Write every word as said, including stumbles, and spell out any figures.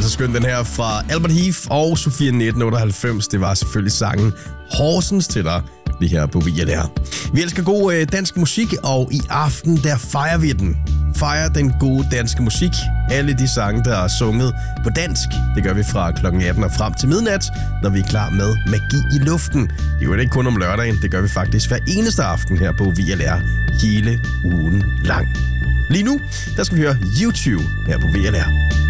så skøn den her fra Albert Heath og Sofia nitten otteoghalvfems. Det var selvfølgelig sangen Horsens til dig, lige her på V L R. Vi elsker god øh, dansk musik, og i aften der fejrer vi den. Fejrer den gode danske musik. Alle de sange, der er sunget på dansk, det gør vi fra klokken atten og frem til midnat, når vi er klar med Magi i luften. Det er jo ikke kun om lørdagen, det gør vi faktisk hver eneste aften her på V L R, hele ugen lang. Lige nu, der skal vi høre YouTube her på V L R.